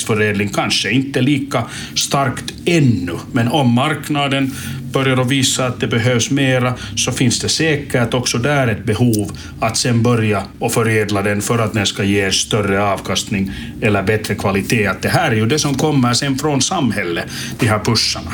växtförädling kanske inte lika starkt ännu, men om marknaden börjar att visa att det behövs mera, så finns det säkert också där ett behov att sen börja och förädla den för att den ska ge större avkastning eller bättre kvalitet. Att det här är ju det som kommer sen från samhället, de här pussarna.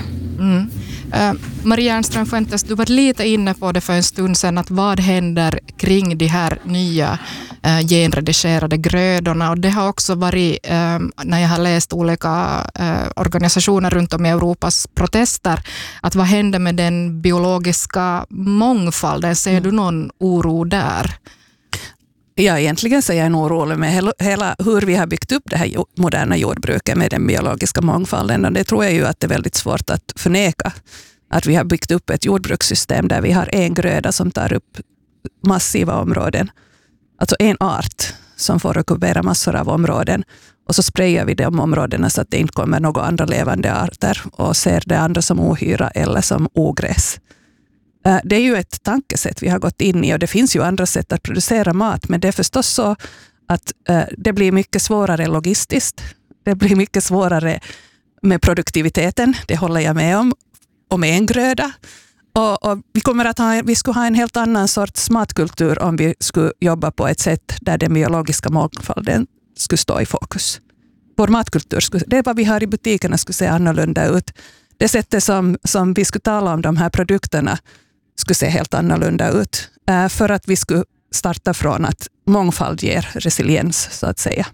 Maria Ernström Fuentes, du var lite inne på det för en stund sedan, att vad händer kring de här nya genredigerade grödorna, och det har också varit, när jag har läst olika organisationer runt om i Europas protester, att vad händer med den biologiska mångfalden? Ser du någon oro där? Ja, egentligen så är jag orolig med hela hur vi har byggt upp det här moderna jordbruket med den biologiska mångfalden. Och det tror jag ju att det är väldigt svårt att förneka. Att vi har byggt upp ett jordbrukssystem där vi har en gröda som tar upp massiva områden. Alltså en art som får ockupera massor av områden. Och så sprayar vi de områdena så att det inte kommer några andra levande arter och ser det andra som ohyra eller som ogräs. Det är ju ett tankesätt vi har gått in i, och det finns ju andra sätt att producera mat, men det är förstås så att det blir mycket svårare logistiskt. Det blir mycket svårare med produktiviteten, det håller jag med om en gröda. Och vi skulle ha en helt annan sorts matkultur om vi skulle jobba på ett sätt där den biologiska mångfalden skulle stå i fokus. Vår matkultur, det vad vi har i butikerna skulle se annorlunda ut. Det sättet som vi skulle tala om de här produkterna skulle se helt annorlunda ut. För att vi skulle starta från att mångfald ger resiliens, så att säga.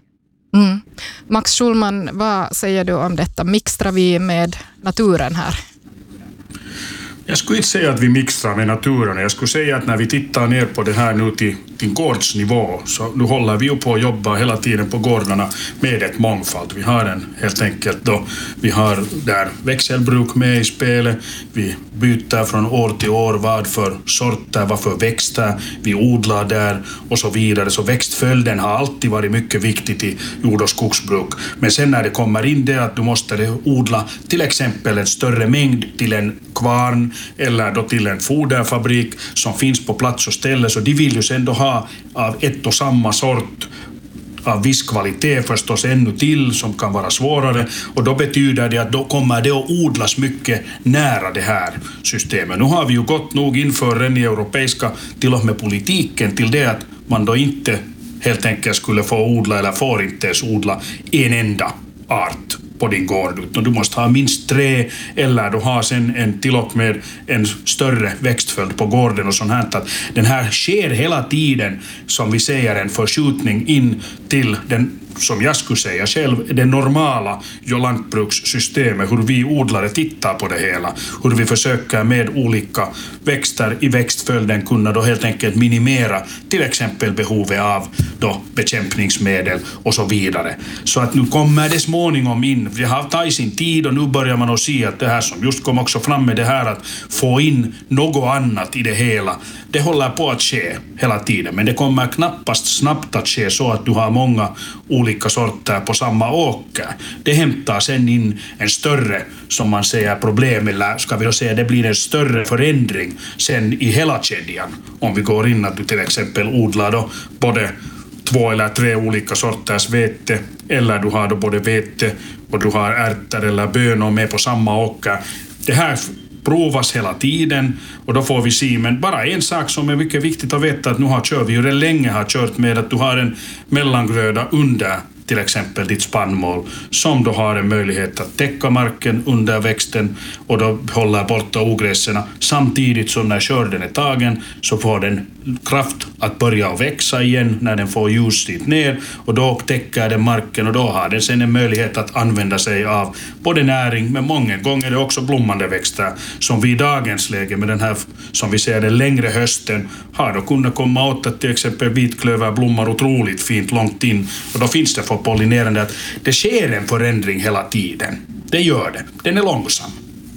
Max Schulman, vad säger du om detta? Mixtrar vi med naturen här? Jag skulle inte säga att vi mixtrar med naturen. Jag skulle säga att när vi tittar ner på det här nu till gårdsnivå, så nu håller vi ju på att jobba hela tiden på gårdarna med ett mångfald. Vi har helt enkelt då, vi har där växelbruk med i spelet. Vi byter från år till år vad för sorter, vad för växter vi odlar där och så vidare. Så växtföljden har alltid varit mycket viktigt i jord- och skogsbruk. Men sen när det kommer in det att du måste odla till exempel en större mängd till en kvarn eller då till en foderfabrik som finns på plats och ställe, så de vill ju sen då ha av ett och samma sort av viss kvalitet förstås ännu till som kan vara svårare, och då betyder det att då kommer det att odlas mycket nära det här systemet. Nu har vi ju gått nog inför den europeiska till och med politiken till det att man då inte helt enkelt skulle få odla eller får inte ens odla en enda art på din gård, utan du måste ha minst 3 eller du har sen till och med en större växtföljd på gården och sånt här. Att den här sker hela tiden, som vi säger, en förskjutning in till den, som jag skulle säga själv, det normala lantbrukssystemet, hur vi odlare tittar på det hela, hur vi försöker med olika växter i växtföljden kunna då helt enkelt minimera till exempel behovet av då bekämpningsmedel och så vidare. Så att nu kommer det småningom in, det har tagit sin tid och nu börjar man att se att det här som just kom också fram med det här att få in något annat i det hela, det håller på att ske hela tiden, men det kommer knappast snabbt att ske så att du har många olika sorter på samma åker. Det hämtar sen in en större, som man säger, problem, eller ska vi då säga det blir en större förändring sen i hela kedjan. Om vi går in att du till exempel odlar då både 2 eller 3 olika sorters vete, eller du har då både vete och du har ärtor eller bönor med på samma åker. Det här provas hela tiden och då får vi se, men bara en sak som är mycket viktigt att veta, att nu kör vi ju länge har kört med att du har en mellangröda under till exempel ditt spannmål som då har en möjlighet att täcka marken under växten och då håller borta ogräserna, samtidigt som när skörden är tagen så får den kraft att börja växa igen när den får ljus dit ner, och då täcker den marken och då har den sen en möjlighet att använda sig av både näring, men många gånger är det också blommande växter som vi i dagens läge med den här, som vi ser den längre hösten, har då kunnat komma åt att till exempel vitklöver blommar otroligt fint långt in, och då finns det för pollinerande att det sker en förändring hela tiden. Det gör det. Den är långsam.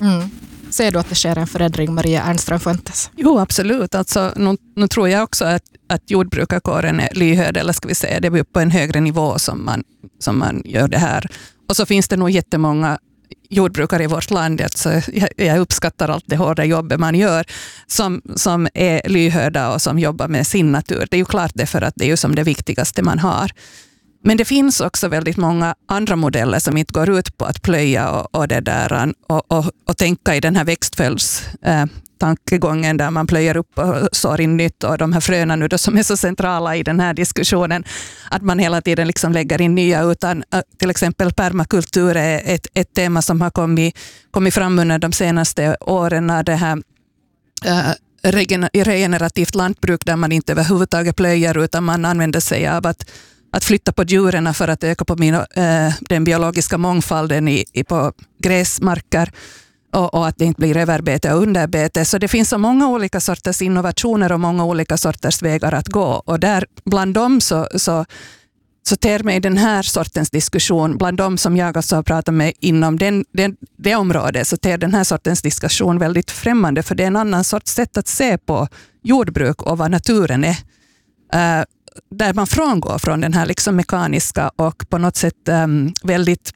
Ser du att det sker en förändring, Maria Ernström Fuentes? Jo, absolut. Alltså, nu tror jag också att jordbrukarkåren är lyhörd, eller ska vi säga, det är på en högre nivå som man gör det här. Och så finns det nog jättemånga jordbrukare i vårt land, alltså, jag uppskattar allt det hårda jobbet man gör, som är lyhörda och som jobbar med sin natur. Det är ju klart det, för att det är ju som det viktigaste man har. Men det finns också väldigt många andra modeller som inte går ut på att plöja och det där och tänka i den här växtföljdstankegången där man plöjer upp och sår in nytt, och de här fröna nu då som är så centrala i den här diskussionen, att man hela tiden liksom lägger in nya, utan till exempel permakultur är ett tema som har kommit fram under de senaste åren, när det här regenerativt lantbruk där man inte överhuvudtaget plöjer utan man använder sig av att flytta på djuren för att öka på den biologiska mångfalden på gräsmarker, och att det inte blir överbete och underbete. Så det finns så många olika sorters innovationer och många olika sorters vägar att gå. Och där bland dem så ter mig den här sortens diskussion, bland dem som jag också har pratat med inom det området, så ter den här sortens diskussion väldigt främmande, för det är en annan sorts sätt att se på jordbruk och vad naturen är. Där man frångår från den här liksom mekaniska och på något sätt väldigt,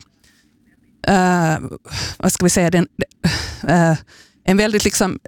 vad ska vi säga, en väldigt liksom,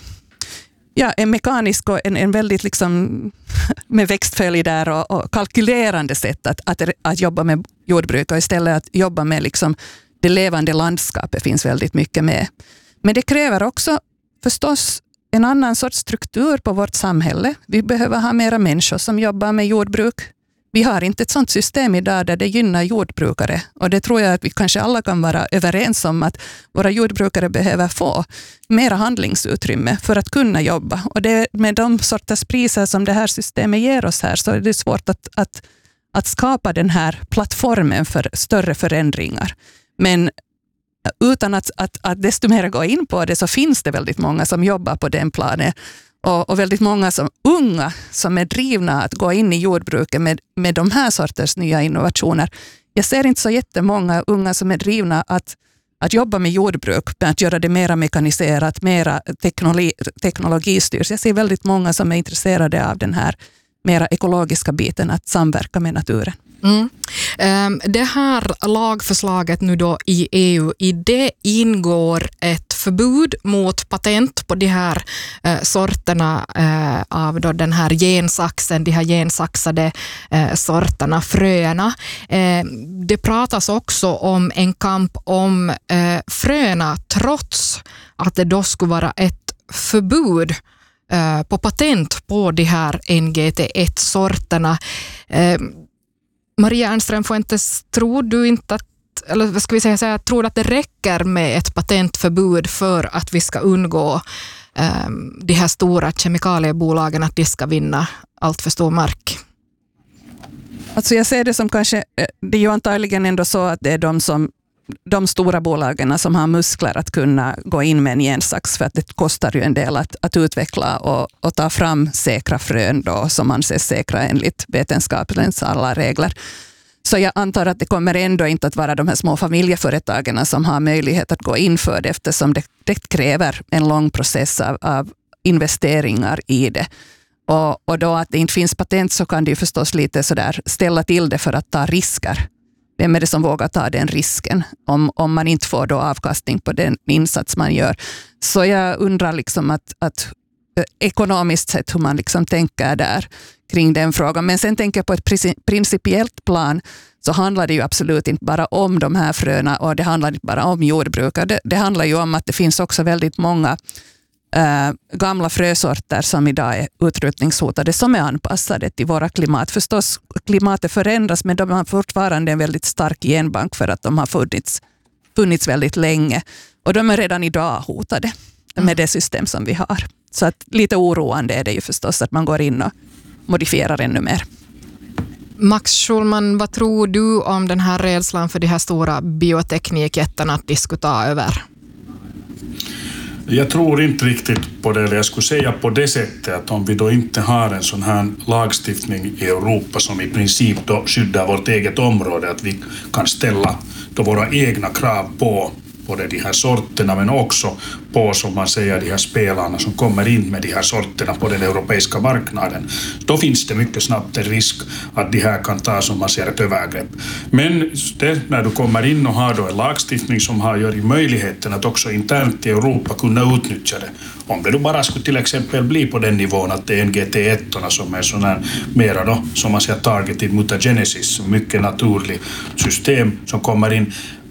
en mekanisk och en väldigt liksom med växtföljd där och kalkylerande sätt att jobba med jordbruk, och istället att jobba med liksom det levande landskapet finns väldigt mycket med. Men det kräver också förstås en annan sorts struktur på vårt samhälle. Vi behöver ha mera människor som jobbar med jordbruk. Vi har inte ett sådant system idag där det gynnar jordbrukare. Och det tror jag att vi kanske alla kan vara överens om, att våra jordbrukare behöver få mera handlingsutrymme för att kunna jobba. Och det, med de sorters priser som det här systemet ger oss här, så är det svårt att skapa den här plattformen för större förändringar. Men utan att desto mer gå in på det, så finns det väldigt många som jobbar på den planen. Och väldigt många unga som är drivna att gå in i jordbruket med de här sorters nya innovationer. Jag ser inte så jättemånga unga som är drivna att jobba med jordbruk, att göra det mera mekaniserat, mera teknologistyrt. Jag ser väldigt många som är intresserade av den här mera ekologiska biten, att samverka med naturen. Det här lagförslaget nu då i EU, i det ingår ett förbud mot patent på de här sorterna av då den här gensaxen, de här gensaxade sorterna, fröna. Det pratas också om en kamp om fröna, trots att det då skulle vara ett förbud på patent på de här NGT1-sorterna. Maria Ernström Fuentes, tror du inte eller vad ska vi säga, tror att det räcker med ett patentförbud för att vi ska undgå de här stora kemikaliebolagen, att de ska vinna allt för stor mark? Alltså jag ser det som kanske, det är ju antagligen ändå så att det är de stora bolagen som har muskler att kunna gå in med en gensax, för att det kostar ju en del att utveckla och ta fram säkra frön då, som anses säkra enligt vetenskapens alla regler. Så jag antar att det kommer ändå inte att vara de här små familjeföretagen som har möjlighet att gå in för det, eftersom det kräver en lång process av investeringar i det. Och då att det inte finns patent, så kan det ju förstås lite sådär ställa till det för att ta risker. Vem är det som vågar ta den risken om man inte får då avkastning på den insats man gör? Så jag undrar liksom att ekonomiskt sett hur man liksom tänker där kring den frågan. Men sen tänker jag på ett principiellt plan, så handlar det ju absolut inte bara om de här fröna, och det handlar inte bara om jordbruk. Det handlar ju om att det finns också väldigt många gamla frösorter som idag är utrotningshotade, som är anpassade till våra klimat. Förstås, klimatet förändras, men de har fortfarande en väldigt stark genbank för att de har funnits väldigt länge. Och de är redan idag hotade med det system som vi har. Så att lite oroande är det ju förstås att man går in och modifierar ännu mer. Max Schulman, vad tror du om den här rädslan för de här stora bioteknikjättarna att de skulle ta över? Jag tror inte riktigt på det, eller jag skulle säga på det sättet att om vi då inte har en sån här lagstiftning i Europa som i princip då skyddar vårt eget område, att vi kan ställa då våra egna krav på både de här sorterna men också på, som man säger, de här spelarna som kommer in med de här sorterna på den europeiska marknaden. Då finns det mycket snabbt en risk att de här kan ta, som man ser, ett övergrepp. Men när du kommer in och har då en lagstiftning som har gör möjligheten att också internt i Europa kunna utnyttja det. Om det då bara skulle till exempel bli på den nivån att det är NGT1 som är sån här mera då, som man säger, targeted mutagenesis, mycket naturlig system som kommer in.